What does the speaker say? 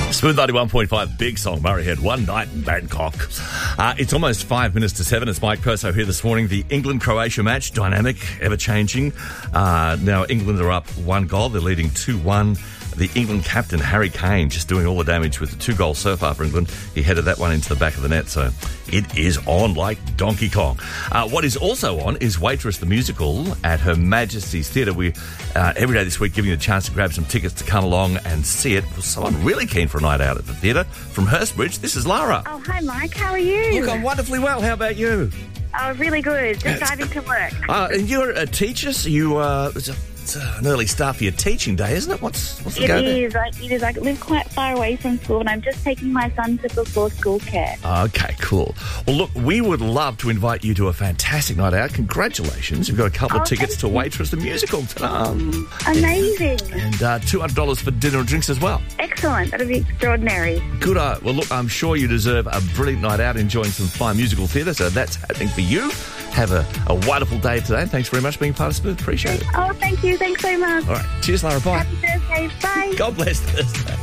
Smooth 91.5, big song, Murray Head, One Night in Bangkok. It's almost 5 minutes to 7. It's Mike Perso here this morning. The England-Croatia match, dynamic, ever-changing. Now, England are up 1 goal. They're leading 2-1. The England captain, Harry Kane, just doing all the damage with the 2 goals so far for England. He headed that one into the back of the net, so it is on like Donkey Kong. What is also on is Waitress the Musical at Her Majesty's Theatre. We, every day this week, giving you a chance to grab some tickets to come along and see it. Someone really keen for a night out at the theatre. From Hurstbridge, this is Lara. Oh, hi, Mike. How are you? Look, I'm wonderfully well. How about you? Oh, really good. Just driving to work. And you're a teacher, so you... It's an early start for your teaching day, isn't it? What's the go there? It is. I live quite far away from school, and I'm just taking my son to before school care. Okay, cool. Well, look, we would love to invite you to a fantastic night out. Congratulations. You've got a couple of tickets to Waitress the Musical. Ta-da. Amazing. And $200 for dinner and drinks as well. Excellent. That'll be extraordinary. Good. Well, look, I'm sure you deserve a brilliant night out enjoying some fine musical theatre, so that's happening for you. Have a wonderful day today. Thanks very much for being part of Smooth. Appreciate it. Oh, thank you. Thanks so much. All right. Cheers, Lara. Bye. Happy Thursday. Bye. God bless Thursday.